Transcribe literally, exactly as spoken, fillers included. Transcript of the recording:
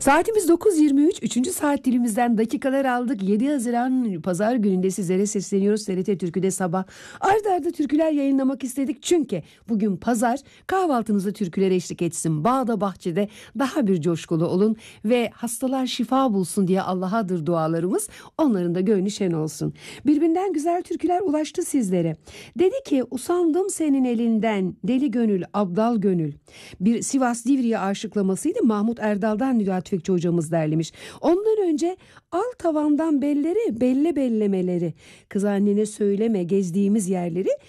Saatimiz dokuz yirmi üç. Üçüncü saat dilimizden dakikalar aldık. yedi Haziran Pazar gününde sizlere sesleniyoruz. T R T Türkü'de sabah arda arda türküler yayınlamak istedik. Çünkü bugün pazar, kahvaltınıza türküler eşlik etsin. Bağda bahçede daha bir coşkulu olun ve hastalar şifa bulsun diye Allah'adır dualarımız. Onların da gönlü şen olsun. Birbirinden güzel türküler ulaştı sizlere. Dedi ki usandım senin elinden deli gönül abdal gönül. Bir Sivas Divriği aşıklamasıydı. Mahmut Erdal'dan Nida Tüfekçi hocamız derlemiş. Ondan önce al tavandan belleri belle bellemeleri. Kız annene söyleme gezdiğimiz yerleri.